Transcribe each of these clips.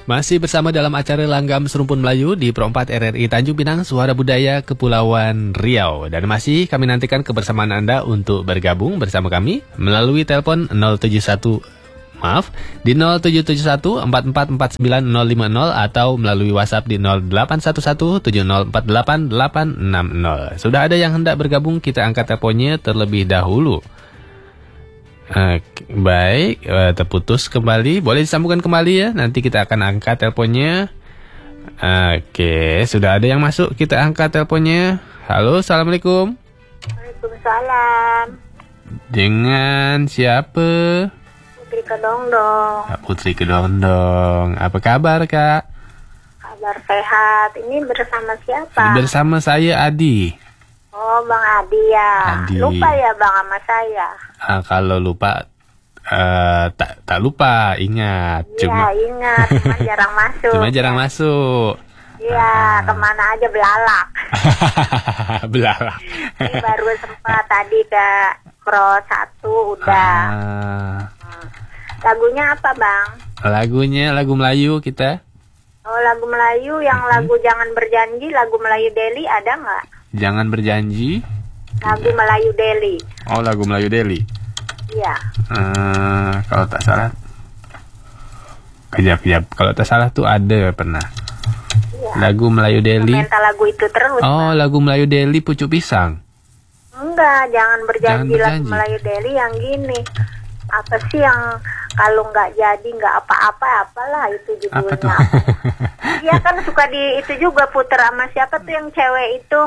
Masih bersama dalam acara Langgam Serumpun Melayu di Pro 4 RRI Tanjung Pinang, Suara Budaya Kepulauan Riau. Dan masih kami nantikan kebersamaan Anda untuk bergabung bersama kami melalui telepon 071 di 0771 4449 atau melalui WhatsApp di 0811 7048 860. Sudah ada yang hendak bergabung, kita angkat teleponnya terlebih dahulu. Baik, terputus kembali. Boleh disambungkan kembali ya. Nanti kita akan angkat teleponnya. Oke, sudah ada yang masuk. Kita angkat teleponnya. Halo, assalamualaikum. Waalaikumsalam. Dengan siapa? Putri Kedongdong. Putri Kedongdong. Apa kabar, Kak? Kabar sehat. Ini bersama siapa? Bersama saya, Adi. Oh, Bang Adi ya. Adi. Lupa ya Bang sama saya. Kalau lupa tak lupa, ingat. Iya, ingat, cuma jarang masuk. Cuma jarang masuk. Iya, kemana aja belalak. Belalak. Ini baru sempat tadi ke Pro 1 udah. Lagunya apa Bang? Lagunya lagu Melayu kita. Oh, lagu Melayu yang lagu Jangan Berjanji, lagu Melayu Deli ada nggak? Jangan Berjanji. Lagu Melayu Deli. Oh, lagu Melayu Deli. Iya. Kalau tak salah, kejap. Kalau tak salah tuh ada pernah. Iya. Lagu Melayu Deli. Minta lagu itu terus. Oh, Bang. Lagu Melayu Deli Pucuk Pisang. Enggak, Jangan Berjanji, Jangan Berjanji. lagu Melayu Deli yang gini. Apa sih yang kalau nggak jadi nggak apa-apa, apalah itu judulnya. Apa tuh? Iya kan suka di itu juga puter sama siapa tuh yang cewek itu?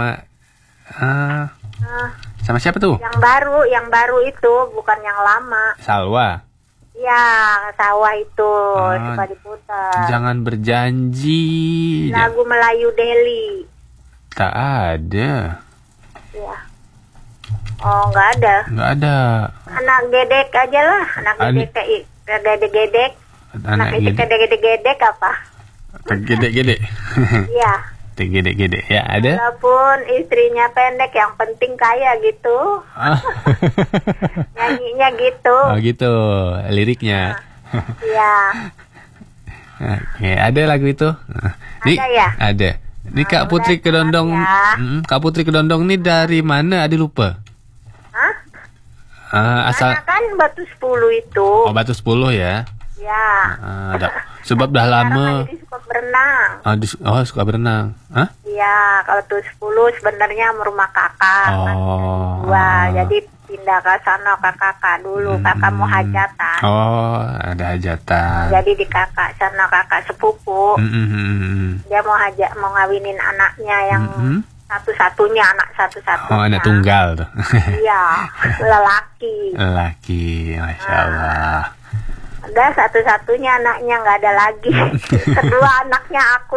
Sama siapa tuh? Yang baru itu, bukan yang lama. Salwa. Iya, sawah itu suka diputar. Jangan Berjanji. Lagu Melayu Deli. Tak ada. Iya. Oh, nggak ada. Nggak ada. Anak gedek aja lah, anak gedek kayak gedek. Anak itu gedek apa? Gedek-gedek. Iya. Gedek-gedek ya, ada. Walaupun istrinya pendek, yang penting kaya gitu. Nyanyinya gitu. Oh gitu, liriknya. Iya. Oke, ada lagu itu. Ada ya? Ada. Ini Kak Putri Kedondong. Ya. Kak Putri Kedondong ini dari mana? Adi lupa. Hah? Asal. Mana kan Batu 10 itu. Oh, Batu 10 ya. Ya. Sebab dah lama. Jadi suka berenang. Suka berenang. Hah? Iya, kalau tuh 10 sebenarnya rumah kakak. Oh. Wah, jadi pindah ke sana ke kakak dulu. Kakak mau hajatan. Oh, ada hajatan. Jadi di kakak sana, kakak sepupu. Dia mau ngawinin anaknya yang satu-satunya, anak satu-satunya. Oh, anak tunggal tuh. Iya, lelaki. Lelaki, Masya Allah. Udah satu-satunya anaknya, nggak ada lagi. Kedua anaknya aku.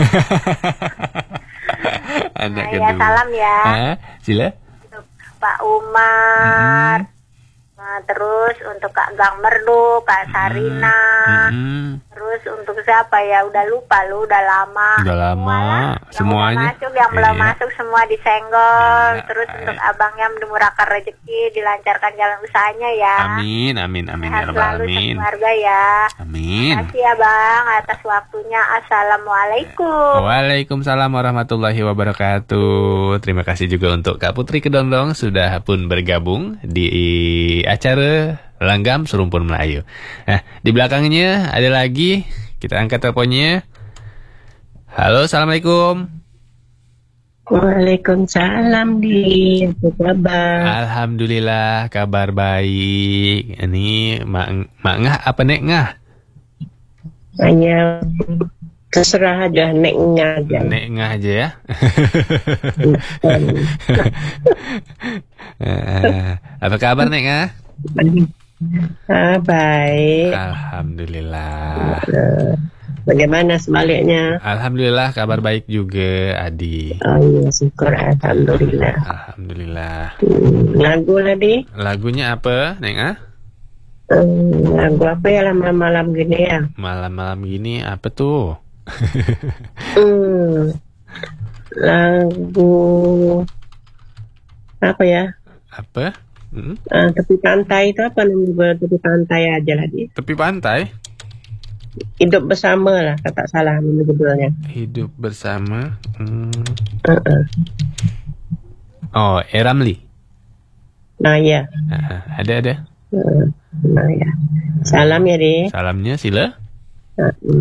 Anak nah, kedua. ya salam ya. Sila. Untuk Pak Umar. Nah, terus untuk Kak Gang Merdu, Kak Sarina. Terus untuk siapa ya? Udah lupa lu, udah lama. Udah lama. Semuanya. Yang belum masuk semua disenggol. Terus untuk abangnya dimurahkan rezeki, dilancarkan jalan usahanya ya. Amin ya Sehat rabbal selalu alamin. sekeluarga ya. Amin. Terima kasih ya Bang atas waktunya. Assalamualaikum. Waalaikumsalam warahmatullahi wabarakatuh. Terima kasih juga untuk Kak Putri Kedondong sudah pun bergabung di acara Langgam Serumpun Melayu. Nah, di belakangnya ada lagi. Kita angkat teleponnya. Halo, assalamualaikum. Waalaikumsalam, Di. Apa kabar? Alhamdulillah, kabar baik. Ini Mak Ngah apa Nek Ngah? Hanya terserah aja, Neknya aja. Nek Ngah aja ya. Apa kabar Nek Ngah? Baik. Alhamdulillah. Bagaimana sebaliknya? Alhamdulillah, kabar baik juga, Adi. Oh iya, syukur. Alhamdulillah. Alhamdulillah. Lagu lah, Di. Lagunya apa, Neng? Lagu apa ya malam-malam gini ya? Malam-malam gini apa tuh? Lagu apa ya? Apa? Tepi pantai itu apa namanya? Tepi pantai aja lah, Di. Tepi pantai? Hidup bersama lah, kata salah ini judulnya. Hidup bersama. Uh-uh. Oh, Ramli. Nah ya. Ada. Nah ya. Salam ya deh. Salamnya sila.